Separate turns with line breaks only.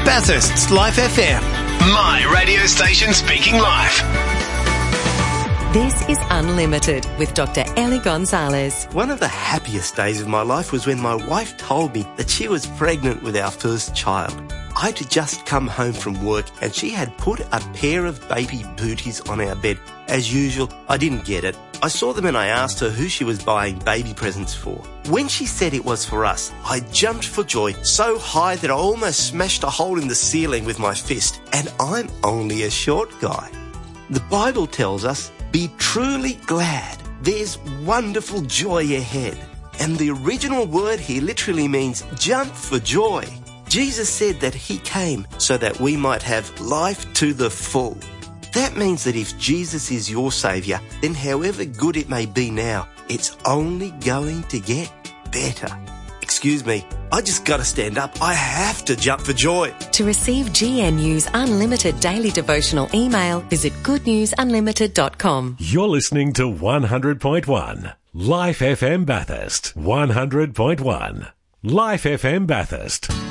Bathurst's Life FM.
My radio station speaking life.
This is Unlimited with Dr. Ellie Gonzalez.
One of the happiest days of my life was when my wife told me that she was pregnant with our first child. I'd just come home from work and she had put a pair of baby booties on our bed. As usual, I didn't get it. I saw them and I asked her who she was buying baby presents for. When she said it was for us, I jumped for joy so high that I almost smashed a hole in the ceiling with my fist. And I'm only a short guy. The Bible tells us, be truly glad. There's wonderful joy ahead. And the original word here literally means jump for joy. Jesus said that he came so that we might have life to the full. That means that if Jesus is your saviour, then however good it may be now, it's only going to get better. Excuse me, I just got to stand up. I have to jump for joy.
To receive GNU's Unlimited Daily Devotional email, visit goodnewsunlimited.com.
You're listening to 100.1 Life FM Bathurst. 100.1 Life FM Bathurst.